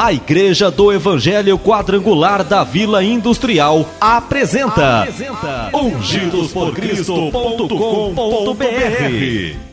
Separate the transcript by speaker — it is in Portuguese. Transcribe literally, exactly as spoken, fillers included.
Speaker 1: A Igreja do Evangelho Quadrangular da Vila Industrial apresenta, apresenta. ungidos por cristo ponto com ponto br.